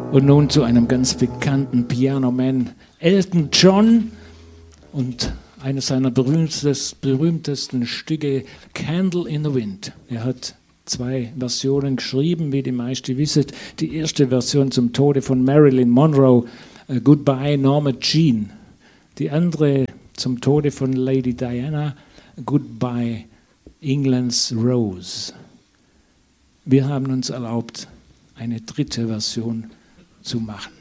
Und nun zu einem ganz bekannten Pianoman, Elton John, und eines seiner berühmtesten Stücke, Candle in the Wind. Er hat 2 Versionen geschrieben, wie die meisten wissen. Die erste Version zum Tode von Marilyn Monroe, Goodbye Norma Jean. Die andere zum Tode von Lady Diana, Goodbye England's Rose. Wir haben uns erlaubt, eine dritte Version zu machen.